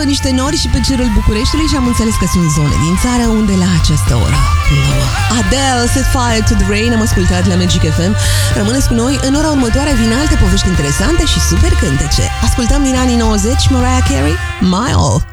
niște nori și pe cerul Bucureștiului și am înțeles că sunt zone din țară unde la această oră plouă. Adele, Set Fire to the Rain, am ascultat la Magic FM. Rămâneți cu noi, în ora următoare vin alte povești interesante și super cântece. Ascultăm din anii 90 Mariah Carey, Mile.